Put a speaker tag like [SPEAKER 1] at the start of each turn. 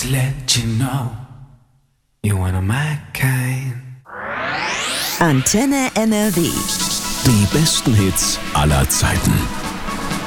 [SPEAKER 1] let you know you're one of my kind.
[SPEAKER 2] Antenne NRW.
[SPEAKER 3] Die besten Hits aller Zeiten.